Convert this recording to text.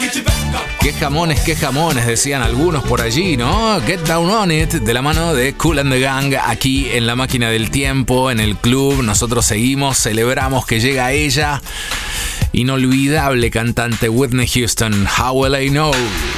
Qué jamones, decían algunos por allí, ¿no? Get Down On It, de la mano de Kool and the Gang, aquí en La Máquina del Tiempo, en el club. Nosotros seguimos, celebramos que llega ella. Inolvidable cantante Whitney Houston, How Will I Know.